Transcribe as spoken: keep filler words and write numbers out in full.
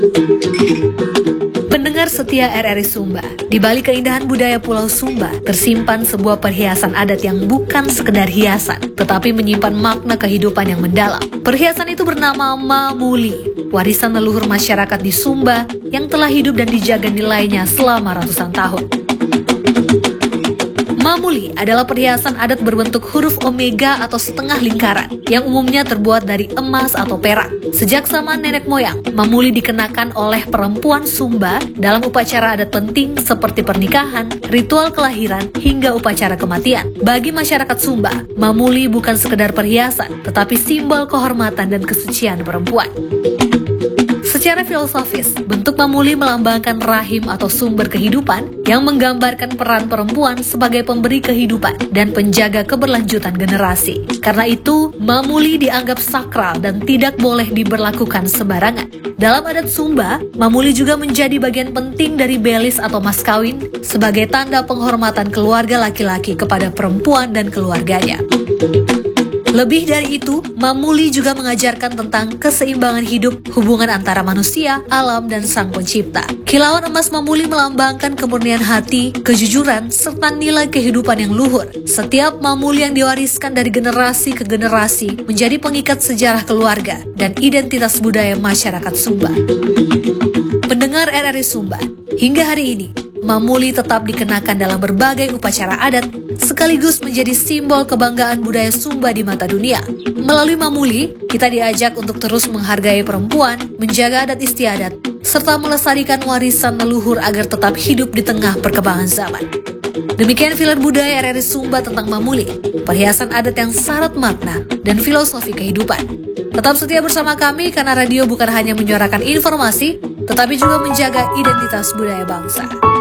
Pendengar setia R R I Sumba, di balik keindahan budaya Pulau Sumba, tersimpan sebuah perhiasan adat yang bukan sekedar hiasan, tetapi menyimpan makna kehidupan yang mendalam. Perhiasan itu bernama Mamuli, warisan leluhur masyarakat di Sumba yang telah hidup dan dijaga nilainya selama ratusan tahun. Mamuli adalah perhiasan adat berbentuk huruf omega atau setengah lingkaran yang umumnya terbuat dari emas atau perak. Sejak zaman nenek moyang, mamuli dikenakan oleh perempuan Sumba dalam upacara adat penting seperti pernikahan, ritual kelahiran, hingga upacara kematian. Bagi masyarakat Sumba, mamuli bukan sekedar perhiasan, tetapi simbol kehormatan dan kesucian perempuan. Secara filosofis, bentuk mamuli melambangkan rahim atau sumber kehidupan yang menggambarkan peran perempuan sebagai pemberi kehidupan dan penjaga keberlanjutan generasi. Karena itu, mamuli dianggap sakral dan tidak boleh diberlakukan sembarangan. Dalam adat Sumba, mamuli juga menjadi bagian penting dari belis atau mas kawin sebagai tanda penghormatan keluarga laki-laki kepada perempuan dan keluarganya. Lebih dari itu, mamuli juga mengajarkan tentang keseimbangan hidup, hubungan antara manusia, alam, dan sang pencipta. Kilauan emas mamuli melambangkan kemurnian hati, kejujuran, serta nilai kehidupan yang luhur. Setiap mamuli yang diwariskan dari generasi ke generasi menjadi pengikat sejarah keluarga dan identitas budaya masyarakat Sumba. Pendengar R R I Sumba, hingga hari ini, mamuli tetap dikenakan dalam berbagai upacara adat, sekaligus menjadi simbol kebanggaan budaya Sumba di mata dunia. Melalui mamuli, kita diajak untuk terus menghargai perempuan, menjaga adat istiadat, serta melestarikan warisan leluhur agar tetap hidup di tengah perkembangan zaman. Demikian Filer Budaya R R I Sumba tentang mamuli, perhiasan adat yang syarat makna dan filosofi kehidupan. Tetap setia bersama kami karena radio bukan hanya menyuarakan informasi, tetapi juga menjaga identitas budaya bangsa.